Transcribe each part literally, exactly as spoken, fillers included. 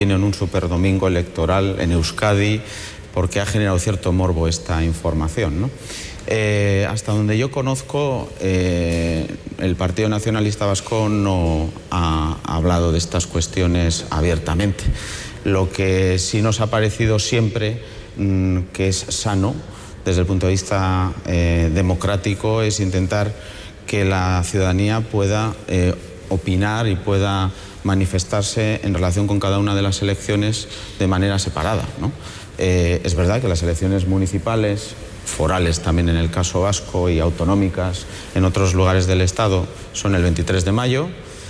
en un superdomingo electoral en Euskadi, porque ha generado cierto morbo esta información, ¿no? Eh, hasta donde yo conozco, eh, el Partido Nacionalista Vasco no ha hablado de estas cuestiones abiertamente. Lo que sí nos ha parecido siempre mmm, que es sano desde el punto de vista eh, democrático es intentar que la ciudadanía pueda eh, opinar y pueda manifestarse en relación con cada una de las elecciones de manera separada, ¿no? Eh, es verdad que las elecciones municipales, forales también en el caso vasco y autonómicas en otros lugares del Estado son el veintitrés de mayo.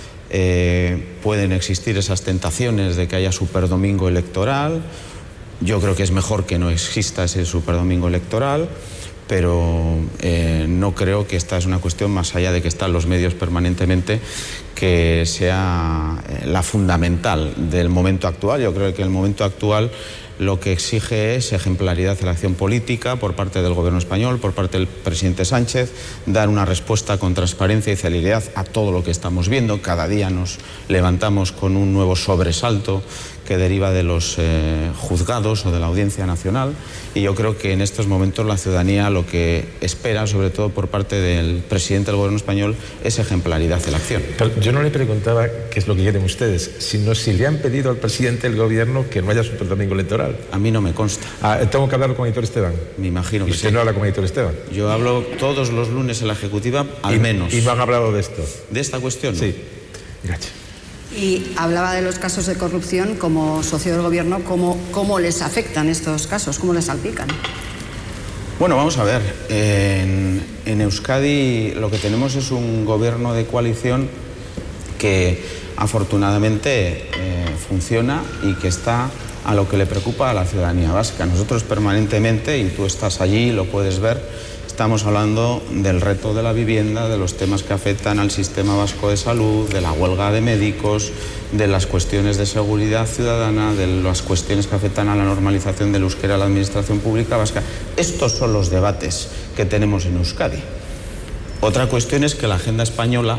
Eh, pueden existir esas tentaciones de que haya superdomingo electoral. Yo creo que es mejor que no exista ese superdomingo electoral, pero eh, no creo que esta es una cuestión, más allá de que están los medios permanentemente, que sea la fundamental del momento actual. Yo creo que el momento actual lo que exige es ejemplaridad en la acción política por parte del gobierno español, por parte del presidente Sánchez, dar una respuesta con transparencia y celeridad a todo lo que estamos viendo. Cada día nos levantamos con un nuevo sobresalto que deriva de los eh, juzgados o de la Audiencia Nacional, y yo creo que en estos momentos la ciudadanía lo que espera, sobre todo por parte del presidente del gobierno español, es ejemplaridad en la acción. Pero yo no le preguntaba qué es lo que quieren ustedes, sino si le han pedido al presidente del gobierno que no haya superdomingo electoral. A mí no me consta. Ah, tengo que hablarlo con Aitor Esteban. Me imagino que ¿Y usted sí. no habla con Aitor Esteban? Yo hablo todos los lunes en la Ejecutiva, al y, menos. ¿Y me han hablado de esto? ¿De esta cuestión? Sí. Gracias. Y hablaba de los casos de corrupción como socio del gobierno, ¿cómo, cómo les afectan estos casos? ¿Cómo les salpican? Bueno, vamos a ver. En, en Euskadi lo que tenemos es un gobierno de coalición que afortunadamente eh, funciona y que está a lo que le preocupa a la ciudadanía vasca. Nosotros permanentemente, y tú estás allí, lo puedes ver, estamos hablando del reto de la vivienda, de los temas que afectan al sistema vasco de salud, de la huelga de médicos, de las cuestiones de seguridad ciudadana, de las cuestiones que afectan a la normalización del euskera a la administración pública vasca. Estos son los debates que tenemos en Euskadi. Otra cuestión es que la agenda española,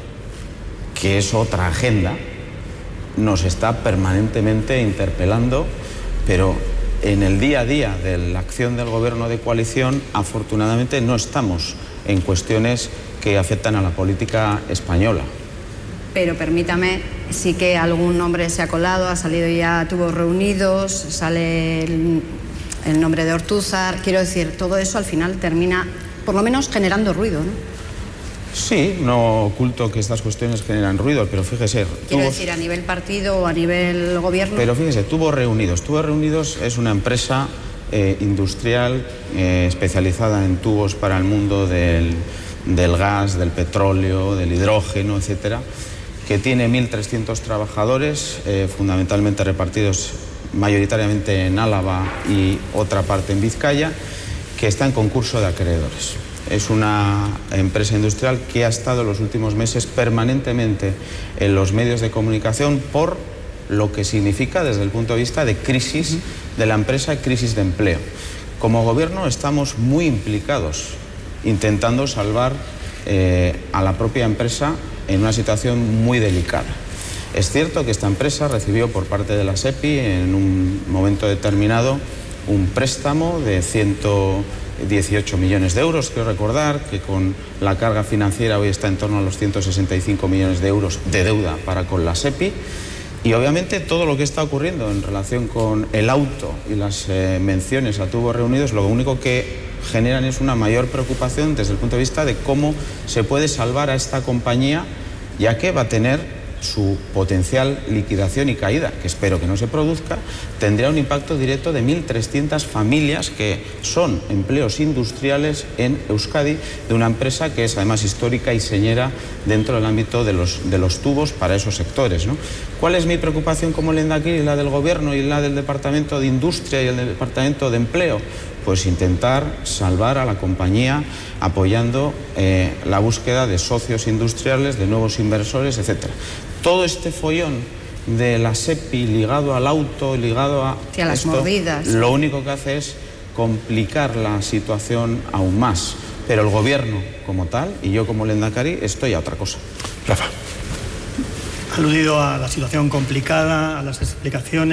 que es otra agenda, nos está permanentemente interpelando, pero en el día a día de la acción del gobierno de coalición, afortunadamente no estamos en cuestiones que afectan a la política española. Pero permítame, sí que algún nombre se ha colado, ha salido ya tubos reunidos, sale el, el nombre de Ortúzar. Quiero decir, todo eso al final termina, por lo menos, generando ruido, ¿no? Sí, no oculto que estas cuestiones generan ruido, pero fíjese... Quiero tubos... decir, a nivel partido o a nivel gobierno... Pero fíjese, Tubos Reunidos. Tubos Reunidos es una empresa eh, industrial eh, especializada en tubos para el mundo del, del gas, del petróleo, del hidrógeno, etcétera, que tiene mil trescientos trabajadores, eh, fundamentalmente repartidos mayoritariamente en Álava y otra parte en Vizcaya, que está en concurso de acreedores. Es una empresa industrial que ha estado en los últimos meses permanentemente en los medios de comunicación por lo que significa desde el punto de vista de crisis de la empresa y crisis de empleo. Como gobierno estamos muy implicados intentando salvar eh, a la propia empresa en una situación muy delicada. Es cierto que esta empresa recibió por parte de la SEPI en un momento determinado un préstamo de ciento dieciocho millones de euros, quiero recordar que con la carga financiera hoy está en torno a los ciento sesenta y cinco millones de euros de deuda para con la SEPI, y obviamente todo lo que está ocurriendo en relación con el auto y las eh, menciones a Tubos Reunidos lo único que generan es una mayor preocupación desde el punto de vista de cómo se puede salvar a esta compañía, ya que va a tener su potencial liquidación y caída, que espero que no se produzca, tendría un impacto directo de mil trescientas familias que son empleos industriales en Euskadi, de una empresa que es además histórica y señera dentro del ámbito de los, de los tubos para esos sectores, ¿no? ¿Cuál es mi preocupación como lehendakari, la del Gobierno y la del Departamento de Industria y el del Departamento de Empleo? Pues intentar salvar a la compañía apoyando eh, la búsqueda de socios industriales, de nuevos inversores, etcétera. Todo este follón de la SEPI ligado al auto, ligado a, sí, a las esto, mordidas, lo único que hace es complicar la situación aún más. Pero el gobierno como tal, y yo como lehendakari, estoy a otra cosa. Rafa. Aludido a la situación complicada, a las explicaciones.